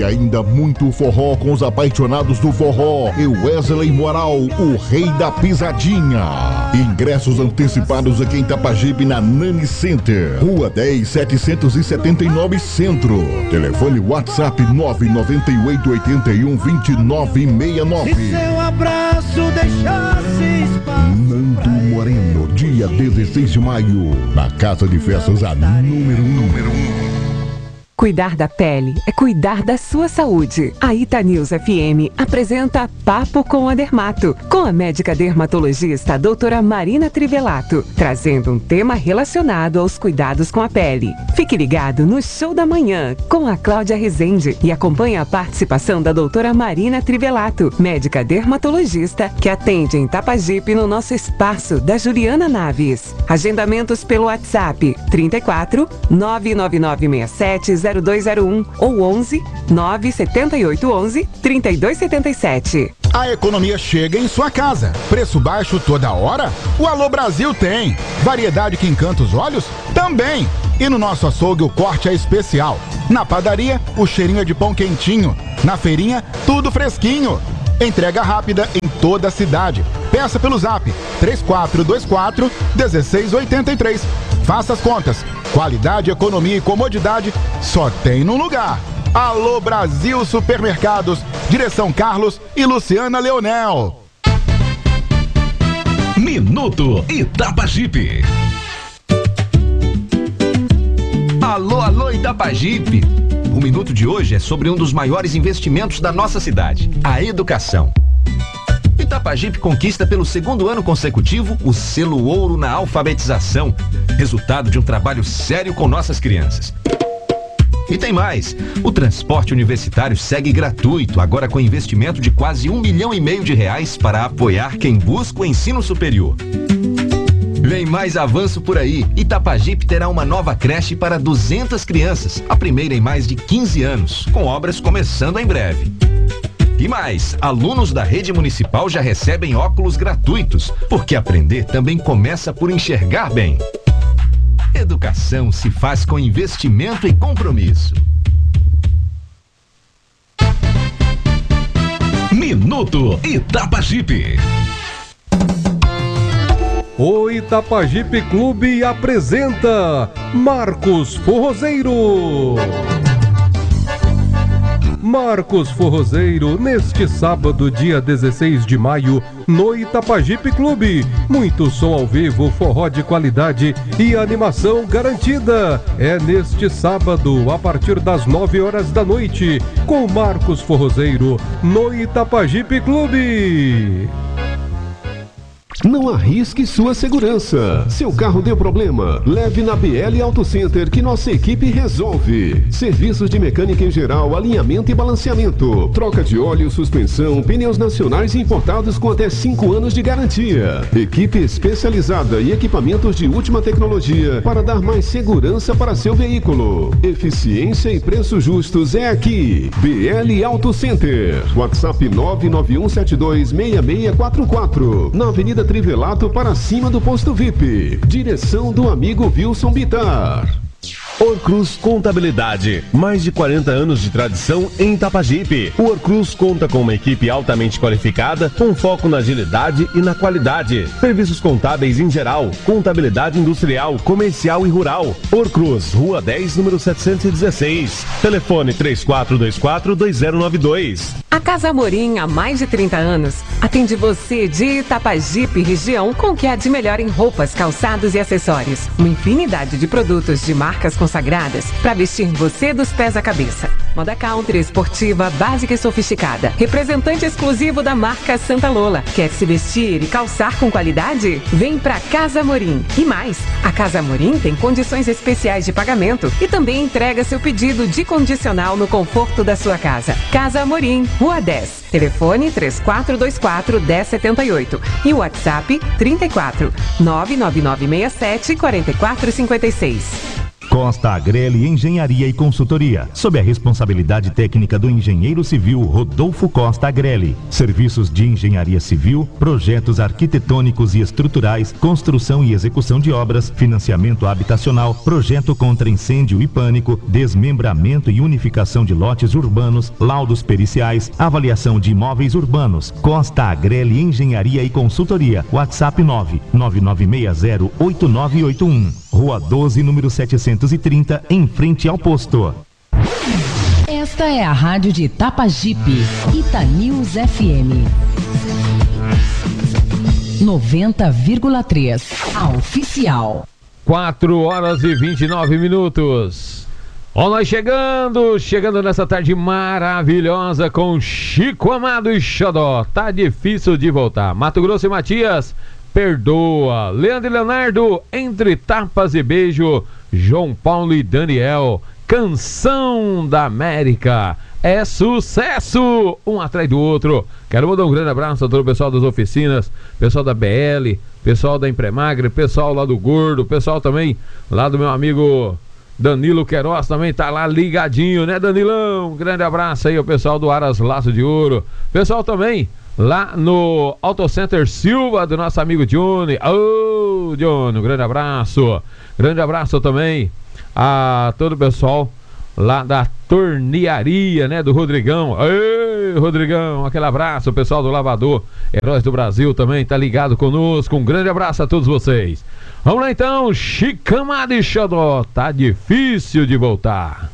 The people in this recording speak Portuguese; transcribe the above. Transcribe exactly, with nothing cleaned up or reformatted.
E ainda muito forró com os apaixonados do forró e Wesley Moral, o rei da pisadinha. Ingressos antecipados aqui em Itapajipe, na Nani Center, Rua dez, setecentos e setenta e nove, Centro. Telefone WhatsApp nove nove oito, oito um, dois nove seis nove. Se seu abraço deixasse espaço. Nando Moreno, dia dezesseis de maio, na Casa de Festas, a número um. Número um. Cuidar da pele é cuidar da sua saúde. A Itanews F M apresenta Papo com a Dermato, com a médica dermatologista doutora Marina Trivelato, trazendo um tema relacionado aos cuidados com a pele. Fique ligado no Show da Manhã, com a Cláudia Rezende, e acompanhe a participação da doutora Marina Trivelato, médica dermatologista, que atende em Itapajipe no nosso espaço da Juliana Naves. Agendamentos pelo WhatsApp trinta e quatro, nove nove nove seis sete, zero dois zero um ou onze, nove sete oito onze, trinta e dois setenta e sete. A economia chega em sua casa. Preço baixo toda hora? O Alô Brasil tem. Variedade que encanta os olhos? Também. E no nosso açougue o corte é especial. Na padaria, o cheirinho é de pão quentinho. Na feirinha, tudo fresquinho. Entrega rápida em toda a cidade. Peça pelo zap três quatro dois quatro, um seis oito três. Faça as contas. Qualidade, economia e comodidade só tem num lugar. Alô Brasil Supermercados. Direção Carlos e Luciana Leonel. Minuto Itapajipe. Alô, alô Itapajipe. O Minuto de hoje é sobre um dos maiores investimentos da nossa cidade, a educação. Itapajipe conquista pelo segundo ano consecutivo o selo ouro na alfabetização, resultado de um trabalho sério com nossas crianças. E tem mais, o transporte universitário segue gratuito, agora com investimento de quase um milhão e meio de reais para apoiar quem busca o ensino superior. Vem mais avanço por aí. Itapajipe terá uma nova creche para duzentas crianças, a primeira em mais de quinze anos, com obras começando em breve. E mais, alunos da rede municipal já recebem óculos gratuitos, porque aprender também começa por enxergar bem. Educação se faz com investimento e compromisso. Minuto Itapajipe. O Itapajipe Clube apresenta Marcos Forrozeiro. Marcos Forrozeiro, neste sábado, dia dezesseis de maio, no Itapajipe Clube. Muito som ao vivo, forró de qualidade e animação garantida. É neste sábado, a partir das nove horas da noite, com Marcos Forrozeiro, no Itapajipe Clube. Não arrisque sua segurança. Seu carro deu problema? Leve na B L Auto Center que nossa equipe resolve. Serviços de mecânica em geral, alinhamento e balanceamento. Troca de óleo, suspensão, pneus nacionais e importados com até cinco anos de garantia. Equipe especializada e equipamentos de última tecnologia para dar mais segurança para seu veículo. Eficiência e preços justos é aqui. B L Auto Center. WhatsApp nove nove um sete dois seis seis quatro quatro. Na Avenida Trivelato, para cima do posto V I P. Direção do amigo Wilson Bitar. Orcruz Contabilidade, mais de quarenta anos de tradição em Itapajipe. O Orcruz conta com uma equipe altamente qualificada, com foco na agilidade e na qualidade. Serviços contábeis em geral, contabilidade industrial, comercial e rural. Orcruz, Rua dez, número setecentos e dezesseis. Telefone três quatro dois quatro, dois zero nove dois. A Casa Amorim, há mais de trinta anos, atende você de Itapajipe região com o que há de melhor em roupas, calçados e acessórios. Uma infinidade de produtos de marcas consagradas para vestir você dos pés à cabeça. Moda country, esportiva, básica e sofisticada. Representante exclusivo da marca Santa Lola. Quer se vestir e calçar com qualidade? Vem pra Casa Amorim. E mais, a Casa Amorim tem condições especiais de pagamento e também entrega seu pedido de condicional no conforto da sua casa. Casa Amorim, Rua dez. Telefone três quatro dois quatro, um zero sete oito e o WhatsApp trinta e quatro, nove nove nove seis sete, quatro quatro cinco seis. Costa Agrelli Engenharia e Consultoria, sob a responsabilidade técnica do engenheiro civil Rodolfo Costa Agrelli. Serviços de engenharia civil, projetos arquitetônicos e estruturais, construção e execução de obras, financiamento habitacional, projeto contra incêndio e pânico, desmembramento e unificação de lotes urbanos, laudos periciais, avaliação de imóveis urbanos. Costa Agrelli Engenharia e Consultoria. WhatsApp nove nove nove seis zero oito nove oito um. Rua doze, número setecentos e trinta, em frente ao posto. Esta é a rádio de Itapajipe, Itanews F M noventa vírgula três, a oficial. quatro horas e vinte e nove minutos. Ó, nós chegando, chegando nessa tarde maravilhosa com Chico Amado e Xodó. Tá difícil de voltar. Mato Grosso e Matias, perdoa. Leandro e Leonardo, Entre Tapas e Beijo. João Paulo e Daniel, Canção da América. É sucesso, um atrás do outro. Quero mandar um grande abraço a todo o pessoal das oficinas, pessoal da B L, pessoal da Impremagre, pessoal lá do Gordo, pessoal também lá do meu amigo Danilo Queiroz, também tá lá ligadinho, né, Danilão? Um grande abraço aí ao pessoal do Aras Laço de Ouro. Pessoal também lá no Auto Center Silva, do nosso amigo Johnny. Ô, oh, Johnny, um grande abraço. Grande abraço também a todo o pessoal lá da tornearia, né, do Rodrigão. Ei, Rodrigão, aquele abraço. O pessoal do Lavador Heróis do Brasil também tá ligado conosco. Um grande abraço a todos vocês. Vamos lá então, Chico Amado e Xodó. Tá difícil de voltar.